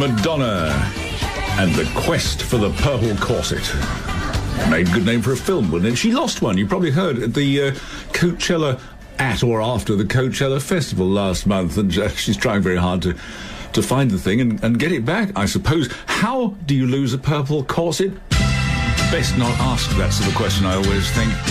Madonna and the quest for the purple corset. Made a good name for a film, wouldn't it? She lost one. You probably heard at the Coachella, at or after the Coachella Festival last month, and she's trying very hard to find the thing and get it back, I suppose. How do you lose a purple corset? Best not ask that sort of question, I always think.